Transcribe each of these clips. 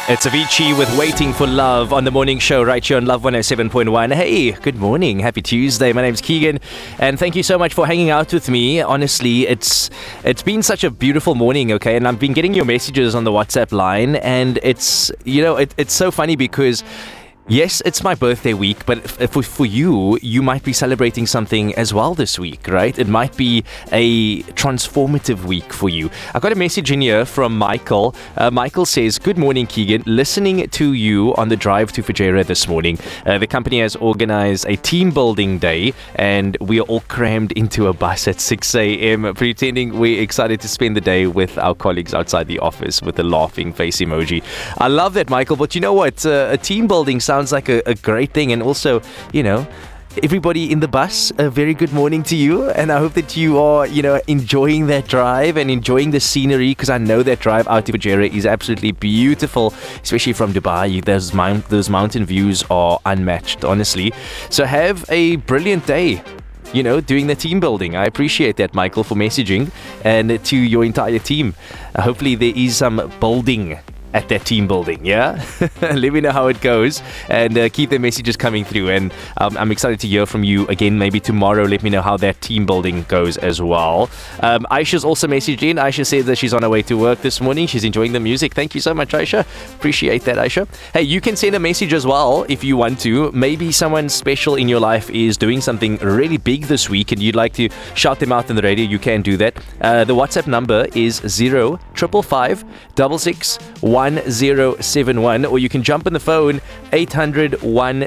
It's Avicii with Waiting for Love on the morning show right here on Love 107.1. Hey, good morning. Happy Tuesday. My name's Keegan and thank you so much for hanging out with me. Honestly, it's been such a beautiful morning, okay? And I've been getting your messages on the WhatsApp line and it's so funny because yes, it's my birthday week, but for you might be celebrating something as well this week, right? It might be a transformative week for you. I got a message in here from Michael. Michael says, "Good morning, Keegan. Listening to you on the drive to Fujairah this morning. The company has organized a team building day and we are all crammed into a bus at 6 a.m. pretending we're excited to spend the day with our colleagues outside the office with a laughing face emoji." I love that, Michael, but you know what? A team building sounds like a great thing. And also, everybody in the bus, a very good morning to you. And I hope that you are, enjoying that drive and enjoying the scenery, because I know that drive out to Fujairah is absolutely beautiful, especially from Dubai. Those mountain views are unmatched, honestly. So have a brilliant day, doing the team building. I appreciate that, Michael, for messaging, and to your entire team. Hopefully there is some building at that team building, yeah? Let me know how it goes and keep the messages coming through. And I'm excited to hear from you again, maybe tomorrow. Let me know how that team building goes as well. Aisha's also messaged in. Aisha says that she's on her way to work this morning. She's enjoying the music. Thank you so much, Aisha. Appreciate that, Aisha. Hey, you can send a message as well if you want to. Maybe someone special in your life is doing something really big this week and you'd like to shout them out on the radio. You can do that. The WhatsApp number is 0555 66 1071, or you can jump on the phone 800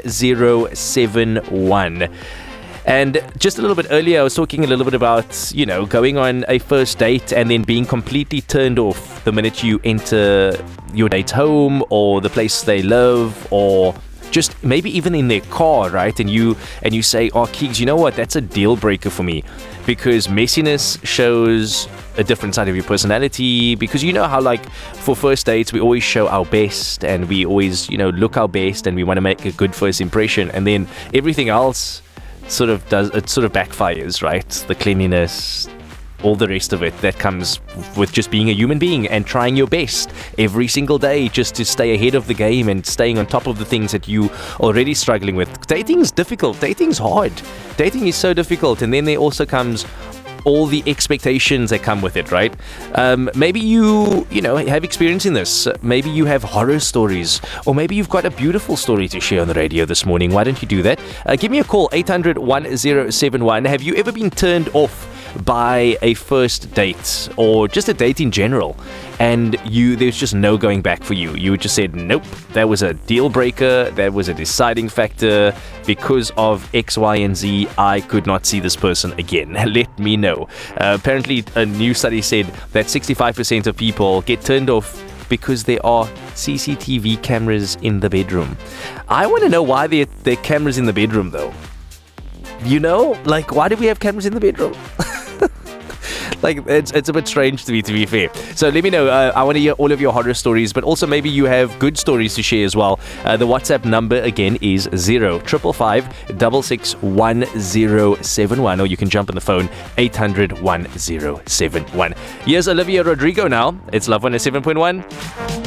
1071. And just a little bit earlier, I was talking a little bit about, going on a first date and then being completely turned off the minute you enter your date's home or the place they live, or just maybe even in their car, right? And you say, "Oh, Keegs, you know what? That's a deal breaker for me," because messiness shows a different side of your personality. Because you know how, like, for first dates, we always show our best and we always, look our best and we want to make a good first impression, and then everything else sort of backfires, right? The cleanliness, all the rest of it that comes with just being a human being and trying your best every single day just to stay ahead of the game and staying on top of the things that you already struggling with. Dating's difficult. Dating's hard. Dating is so difficult. And then there also comes all the expectations that come with it, right? Maybe you have experience in this. Maybe you have horror stories, or maybe you've got a beautiful story to share on the radio this morning. Why don't you do that? Give me a call, 800 1071. Have you ever been turned off by a first date or just a date in general, and there's just no going back for you? You just said, nope, that was a deal breaker, that was a deciding factor. Because of X, Y, and Z, I could not see this person again. Let me know. Apparently, a new study said that 65% of people get turned off because there are CCTV cameras in the bedroom. I want to know why there are cameras in the bedroom, though. Why do we have cameras in the bedroom? It's a bit strange to be fair. So let me know. I want to hear all of your horror stories, but also maybe you have good stories to share as well. The WhatsApp number again is 0555 66 1071, or you can jump on the phone 800 1071. Here's Olivia Rodrigo now. It's Love 107.1.